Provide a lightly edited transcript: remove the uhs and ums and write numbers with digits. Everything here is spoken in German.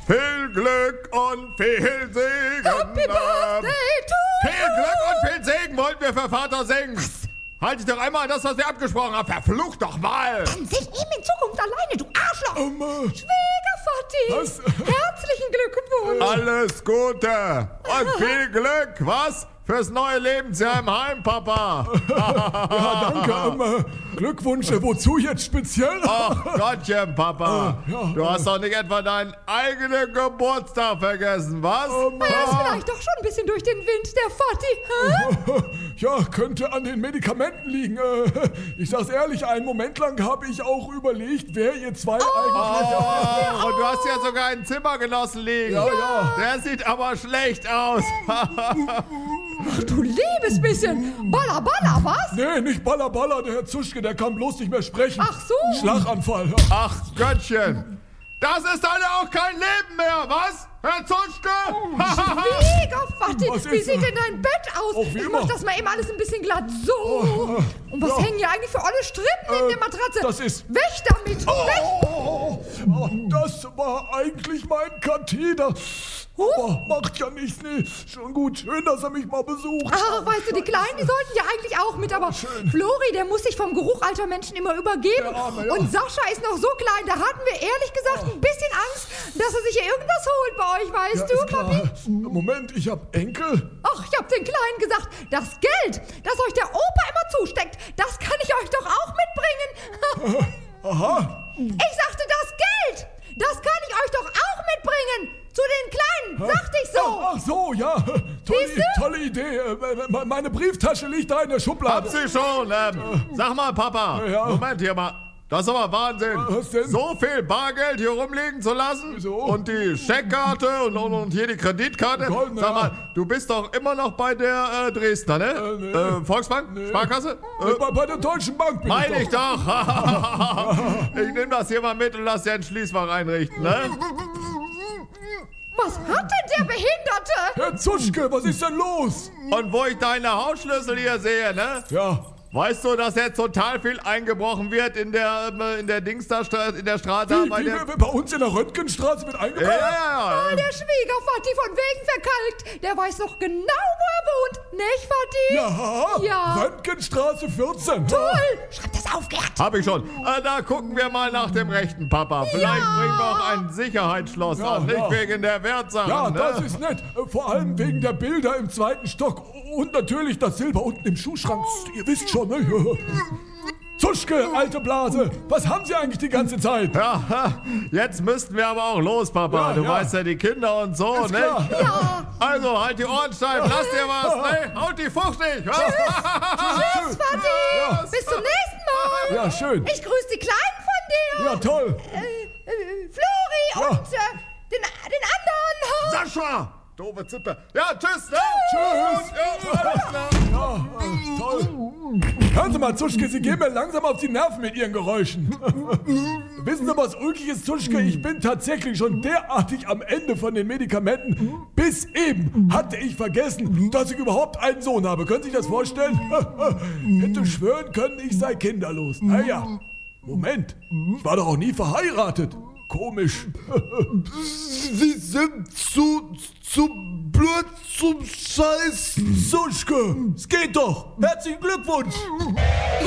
Viel Glück und viel Segen. Happy Birthday to Viel Glück und viel Segen wollten wir für Vater singen. Was? Halt dich doch einmal an das, was wir abgesprochen haben. Verflucht doch mal. Dann sing ihm in Zukunft alleine, du Arschloch. Schwiegervati. Was? Herzlichen Glückwunsch. Alles Gute und viel Glück, was? Fürs neue Lebensjahr im Heim, Papa. Ja, danke. Glückwunsch, wozu jetzt speziell? Ach Gottchen, Papa. Du hast doch nicht etwa deinen eigenen Geburtstag vergessen, was? Er ist vielleicht doch schon ein bisschen durch den Wind, der Vati. Ja, könnte an den Medikamenten ligen. Ich sag's ehrlich, einen Moment lang habe ich auch überlegt, wer ihr zwei eigentlich... Oh, und du hast ja sogar einen Zimmergenossen liegen. Ja. Der sieht aber schlecht aus. Ach du liebes bisschen. Balla, balla, was? Nee, nicht Balla Balla, der Herr Zuschke, der kann bloß nicht mehr sprechen. Ach so. Schlaganfall. Ach Göttchen. Das ist dann ja auch kein Leben mehr, was? Herr Zuschke? Schwiegervati, Was wie ist sieht da? denn dein Bett aus? Auch wie Ich immer. mach das mal eben alles ein bisschen glatt. So. Und was hängen hier eigentlich für olle Strippen in der Matratze? das ist- Weg damit. Weg. Oh, das war eigentlich mein Katheter. Aber macht ja nichts, nee. Schon gut, schön, dass er mich mal besucht. Ach, weißt du, die Kleinen, die sollten ja eigentlich auch mit, aber Flori, der muss sich vom Geruch alter Menschen immer übergeben. Der Arme, ja. Und Sascha ist noch so klein, da hatten wir ehrlich gesagt ein bisschen Angst, dass er sich hier irgendwas holt bei euch, weißt Ja, du, ist klar. Papi? Moment, ich hab Enkel. Ach, ich hab den Kleinen gesagt, das Geld, das euch der Opa immer zusteckt, das kann ich euch doch auch mitbringen. Aha. Ich sagte, das Geld, das kann ich euch doch auch mitbringen. Zu den Kleinen, sagte ich so. Ach so, ja. Siehste? Tolle Idee. Meine Brieftasche liegt da in der Schublade. Hab sie schon. Sag mal, Papa. Ja. Moment hier mal. Das ist aber Wahnsinn. Was denn? So viel Bargeld hier rumliegen zu lassen. Wieso? Und die Scheckkarte und hier die Kreditkarte. Goldene, Sag mal, ja. du bist doch immer noch bei der Dresdner, ne? Nee. Volksbank? Sparkasse? Bei der Deutschen Bank bin Meine ich ich doch. doch. Ich nehme das hier mal mit und lass dir ein Schließfach einrichten, ne? Was hat denn der Behinderte? Herr Zuschke, was ist denn los? Und wo ich deine Hausschlüssel hier sehe, ne? Ja. Weißt du, dass jetzt total viel eingebrochen wird in der Dingsterstraße, in der Straße? Bei uns in der Röntgenstraße mit eingebaut? Ah, der Schwiegervati von wegen verkalkt. Der weiß doch genau, wo er wohnt. Nicht, Vati? Ja. Ja. Röntgenstraße 14. Toll. Schreib das auf, Gerd. Hab ich schon. Da gucken wir mal nach dem rechten, Papa. Vielleicht bringen wir auch ein Sicherheitsschloss Ja, an, nicht ja. wegen der Wertsachen. Ja, ne? das ist nett. Vor allem wegen der Bilder im zweiten Stock. Und natürlich das Silber unten im Schuhschrank. Ihr wisst schon, ne? Zuschke, alte Blase, was haben Sie eigentlich die ganze Zeit? Ja, jetzt müssten wir aber auch los, Papa. Ja, Du ja. weißt ja, die Kinder und so, Ist ne? klar. Ja. Also, halt die Ohren steif, lass dir was, ne? Haut die fuchtig, was? Tschüss, Vati. Ja. Bis zum nächsten Mal. Ja, schön. Ich grüße die Kleinen von dir. Ja, toll. Flori Ja. und den anderen. Sascha! Doofe Zippe. Ja, tschüss, ne? Tschüss. Ja, alles klar. Ja, toll. Hören Sie mal, Zuschke, Sie gehen mir langsam auf die Nerven mit Ihren Geräuschen. Wissen Sie, was ulkig ist, Zuschke? Ich bin tatsächlich schon derartig am Ende von den Medikamenten. Bis eben hatte ich vergessen, dass ich überhaupt einen Sohn habe. Können Sie sich das vorstellen? Hätte schwören können, ich sei kinderlos. Naja, Moment. Ich war doch auch nie verheiratet. Komisch. Sie sind zu blöd zum Scheiß. Zuschke, es geht doch. Herzlichen Glückwunsch.